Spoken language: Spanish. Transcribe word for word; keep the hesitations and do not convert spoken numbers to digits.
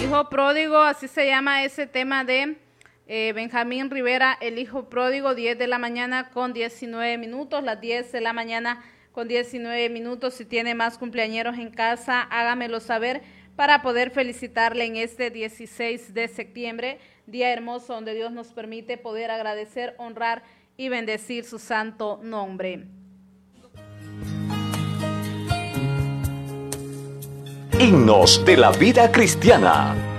hijo pródigo, así se llama ese tema de eh, Benjamín Rivera, el hijo pródigo, diez de la mañana con diecinueve minutos, las diez de la mañana con diecinueve minutos. Si tiene más cumpleañeros en casa, hágamelo saber para poder felicitarle en este dieciséis de septiembre, día hermoso donde Dios nos permite poder agradecer, honrar y bendecir su santo nombre. Himnos de la vida cristiana.